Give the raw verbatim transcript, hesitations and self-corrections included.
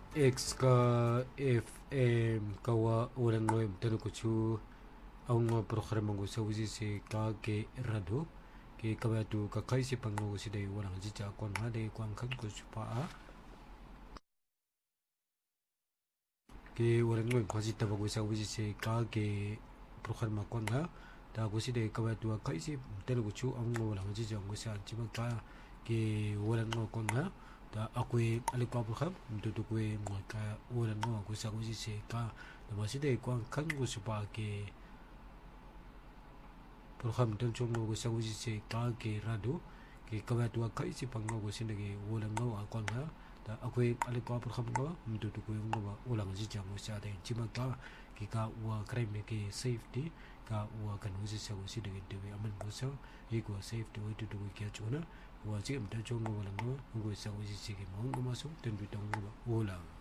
X ka F M kawa ulang noy mtano kuchu ang programa ko sa usi se ka ke rado ke kabatu ka kai se pango si dai walang jicha kon ha dai kwang kan ko pa a ke ulang noy ko si tabago sa usi se ka ke programa kon ha ta ko si dai kabatu ka kai se mtano kuchu ang walang jicha ko sa jiba ka ke ulang no kon ha ta akwe alikwa program mtutu kwe ka ulang no ko sa usi se ka na si dai kwang kan ko pa ke program dan chomno ko sa usi se ka ke rado ke kabatu ka isi pangno ko sinagi ulang no akon ha ta akwe alikwa program ko mtutu kwe ngo ulang ji jang sa dai jima ka ke ka wa crime ke safety ka wa kan usi sa usi de de aman ko sa e ko safety wo tu tu ke chona wa ji am ta chomno ulang no ko sa usi se ke mo ngo ma so ten bi tong ngo ulang